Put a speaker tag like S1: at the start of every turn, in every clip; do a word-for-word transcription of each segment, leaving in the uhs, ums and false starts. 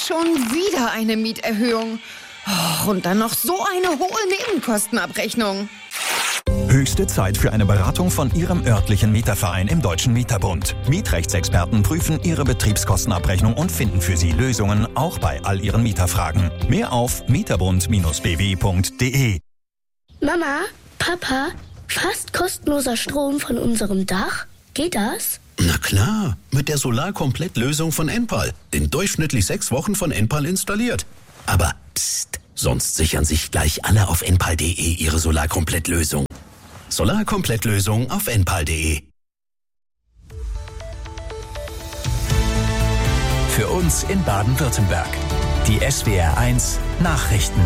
S1: Schon wieder eine Mieterhöhung. Oh, und dann noch so eine hohe Nebenkostenabrechnung.
S2: Höchste Zeit für eine Beratung von Ihrem örtlichen Mieterverein im Deutschen Mieterbund. Mietrechtsexperten prüfen Ihre Betriebskostenabrechnung und finden für Sie Lösungen, auch bei all Ihren Mieterfragen. Mehr auf mieterbund Bindestrich b w Punkt d e.
S3: Mama, Papa, fast kostenloser Strom von unserem Dach? Geht das?
S4: Na klar, mit der Solar-Komplett-Lösung von Enpal. In durchschnittlich sechs Wochen von Enpal installiert. Aber psst, sonst sichern sich gleich alle auf enpal Punkt d e ihre Solar-Komplett-Lösung. Solar-Komplett-Lösung auf enpal Punkt d e.
S2: Für uns in Baden-Württemberg. Die S W R eins Nachrichten.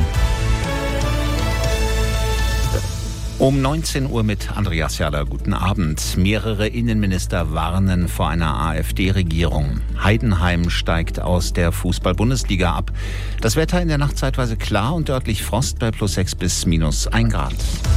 S5: Um neunzehn Uhr mit Andreas Jahler. Guten Abend. Mehrere Innenminister warnen vor einer AfD-Regierung. Heidenheim steigt aus der Fußball-Bundesliga ab. Das Wetter in der Nacht zeitweise klar und örtlich Frost bei plus sechs bis minus ein Grad.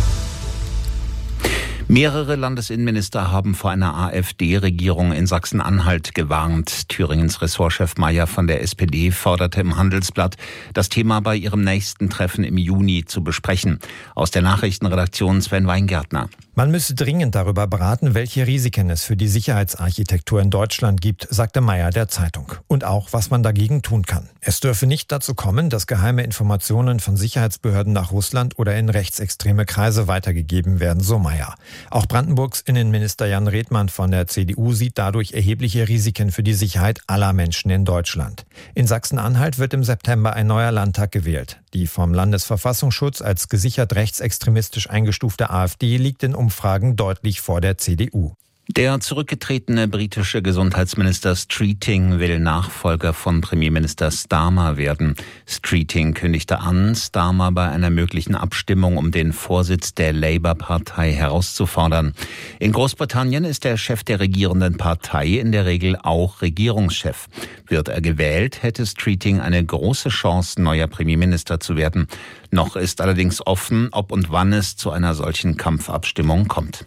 S5: Mehrere Landesinnenminister haben vor einer AfD-Regierung in Sachsen-Anhalt gewarnt. Thüringens Ressortchef Mayer von der S P D forderte im Handelsblatt, das Thema bei ihrem nächsten Treffen im Juni zu besprechen. Aus der Nachrichtenredaktion Sven Weingärtner.
S6: Man müsse dringend darüber beraten, welche Risiken es für die Sicherheitsarchitektur in Deutschland gibt, sagte Mayer der Zeitung. Und auch, was man dagegen tun kann. Es dürfe nicht dazu kommen, dass geheime Informationen von Sicherheitsbehörden nach Russland oder in rechtsextreme Kreise weitergegeben werden, so Mayer. Auch Brandenburgs Innenminister Jan Redmann von der C D U sieht dadurch erhebliche Risiken für die Sicherheit aller Menschen in Deutschland. In Sachsen-Anhalt wird im September ein neuer Landtag gewählt. Die vom Landesverfassungsschutz als gesichert rechtsextremistisch eingestufte AfD liegt in Umfragen deutlich vor der C D U.
S5: Der zurückgetretene britische Gesundheitsminister Streeting will Nachfolger von Premierminister Starmer werden. Streeting kündigte an, Starmer bei einer möglichen Abstimmung um den Vorsitz der Labour-Partei herauszufordern. In Großbritannien ist der Chef der regierenden Partei in der Regel auch Regierungschef. Wird er gewählt, hätte Streeting eine große Chance, neuer Premierminister zu werden. Noch ist allerdings offen, ob und wann es zu einer solchen Kampfabstimmung kommt.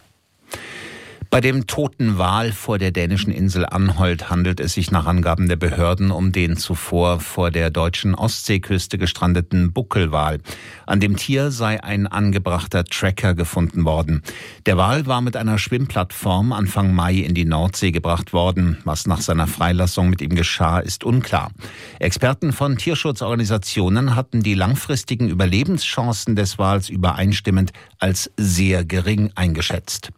S5: Bei dem toten Wal vor der dänischen Insel Anholt handelt es sich nach Angaben der Behörden um den zuvor vor der deutschen Ostseeküste gestrandeten Buckelwal. An dem Tier sei ein angebrachter Tracker gefunden worden. Der Wal war mit einer Schwimmplattform Anfang Mai in die Nordsee gebracht worden. Was nach seiner Freilassung mit ihm geschah, ist unklar. Experten von Tierschutzorganisationen hatten die langfristigen Überlebenschancen des Wals übereinstimmend als sehr gering eingeschätzt.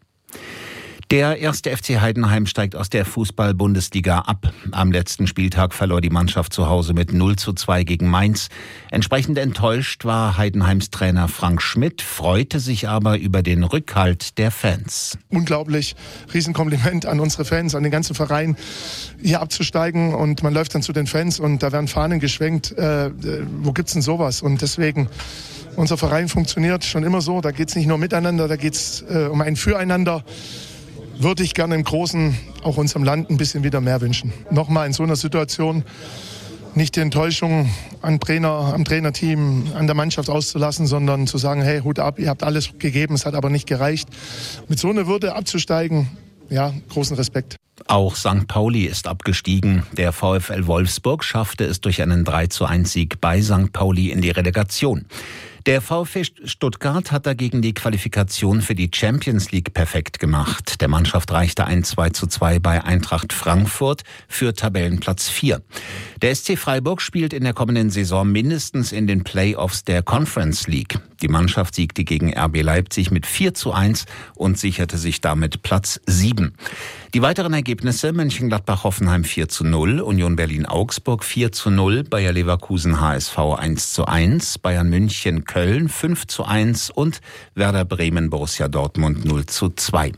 S5: Der erste F C Heidenheim steigt aus der Fußball-Bundesliga ab. Am letzten Spieltag verlor die Mannschaft zu Hause mit null zu zwei gegen Mainz. Entsprechend enttäuscht war Heidenheims Trainer Frank Schmidt, freute sich aber über den Rückhalt der Fans.
S7: Unglaublich, Riesenkompliment an unsere Fans, an den ganzen Verein, hier abzusteigen. Und man läuft dann zu den Fans und da werden Fahnen geschwenkt. Äh, wo gibt's denn sowas? Und deswegen, unser Verein funktioniert schon immer so. Da geht's nicht nur miteinander, da geht's äh, um ein Füreinander. Würde ich gerne im Großen, auch unserem Land, ein bisschen wieder mehr wünschen. Nochmal in so einer Situation nicht die Enttäuschung an Trainer, am Trainerteam, an der Mannschaft auszulassen, sondern zu sagen, hey, Hut ab, ihr habt alles gegeben, es hat aber nicht gereicht. Mit so einer Würde abzusteigen, ja, großen Respekt.
S5: Auch Sankt Pauli ist abgestiegen. Der VfL Wolfsburg schaffte es durch einen drei zu eins Sieg bei Sankt Pauli in die Relegation. Der VfB Stuttgart hat dagegen die Qualifikation für die Champions League perfekt gemacht. Der Mannschaft reichte ein zwei zu zwei bei Eintracht Frankfurt für Tabellenplatz vier. Der S C Freiburg spielt in der kommenden Saison mindestens in den Playoffs der Conference League. Die Mannschaft siegte gegen R B Leipzig mit vier zu eins und sicherte sich damit Platz sieben. Die weiteren Ergebnisse: Mönchengladbach-Hoffenheim vier zu null, Union Berlin-Augsburg vier zu null, Bayer Leverkusen-H S V eins zu eins, Bayern München-Köln fünf zu eins und Werder Bremen-Borussia Dortmund null zu zwei.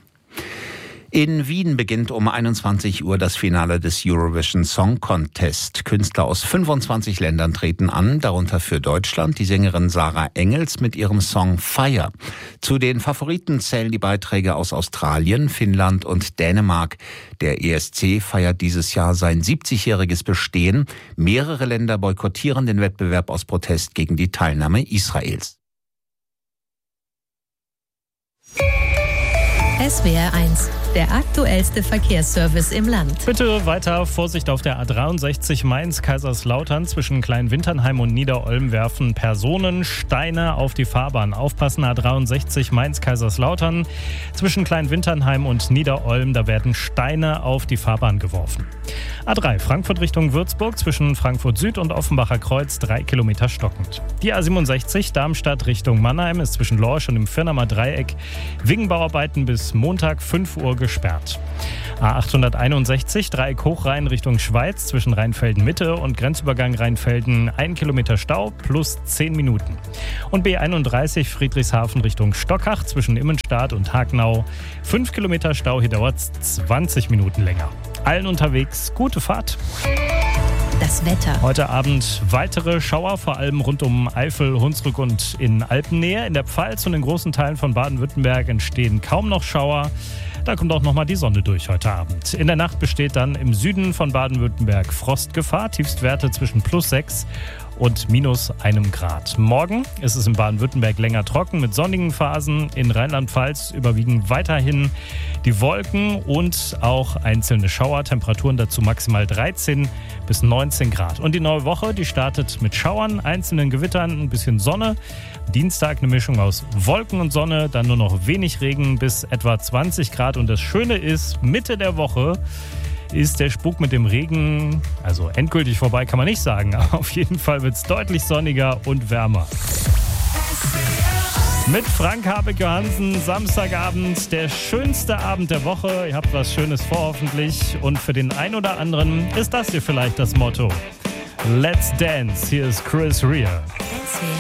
S5: In Wien beginnt um einundzwanzig Uhr das Finale des Eurovision Song Contest. Künstler aus fünfundzwanzig Ländern treten an, darunter für Deutschland die Sängerin Sarah Engels mit ihrem Song Fire. Zu den Favoriten zählen die Beiträge aus Australien, Finnland und Dänemark. Der E S C feiert dieses Jahr sein siebzigjähriges Bestehen. Mehrere Länder boykottieren den Wettbewerb aus Protest gegen die Teilnahme Israels.
S8: S W R eins der aktuellste Verkehrsservice im Land.
S9: Bitte weiter Vorsicht auf der A dreiundsechzig Mainz-Kaiserslautern. Zwischen Kleinwinternheim und Niederolm werfen Personen Steine auf die Fahrbahn. Aufpassen, A dreiundsechzig Mainz-Kaiserslautern. Zwischen Kleinwinternheim und Niederolm, da werden Steine auf die Fahrbahn geworfen. A drei Frankfurt Richtung Würzburg. Zwischen Frankfurt Süd und Offenbacher Kreuz drei Kilometer stockend. Die A siebenundsechzig Darmstadt Richtung Mannheim ist zwischen Lorsch und dem Firnamer Dreieck wegen Bauarbeiten bis Montag fünf Uhr gesperrt. A achthunderteinundsechzig Dreieck Hochrhein Richtung Schweiz zwischen Rheinfelden Mitte und Grenzübergang Rheinfelden ein Kilometer Stau plus zehn Minuten. Und B einunddreißig Friedrichshafen Richtung Stockach zwischen Immenstadt und Hagnau fünf Kilometer Stau, hier dauert es zwanzig Minuten länger. Allen unterwegs gute Fahrt.
S8: Das Wetter.
S9: Heute Abend weitere Schauer, vor allem rund um Eifel, Hunsrück und in Alpennähe. In der Pfalz und in großen Teilen von Baden-Württemberg entstehen kaum noch Schauer. Da kommt auch noch mal die Sonne durch heute Abend. In der Nacht besteht dann im Süden von Baden-Württemberg Frostgefahr. Tiefstwerte zwischen plus sechs und minus einem Grad. Morgen ist es in Baden-Württemberg länger trocken mit sonnigen Phasen. In Rheinland-Pfalz überwiegen weiterhin die Wolken und auch einzelne Schauer. Temperaturen dazu maximal dreizehn bis neunzehn Grad. Und die neue Woche, die startet mit Schauern, einzelnen Gewittern, ein bisschen Sonne. Dienstag eine Mischung aus Wolken und Sonne, dann nur noch wenig Regen bis etwa zwanzig Grad. Und das Schöne ist, Mitte der Woche ist der Spuk mit dem Regen, also endgültig vorbei kann man nicht sagen, aber auf jeden Fall wird es deutlich sonniger und wärmer. Mit Frank Habeck-Johansen, Samstagabend, der schönste Abend der Woche. Ihr habt was Schönes vor hoffentlich und für den einen oder anderen ist das hier vielleicht das Motto. Let's Dance, hier ist Chris Rea.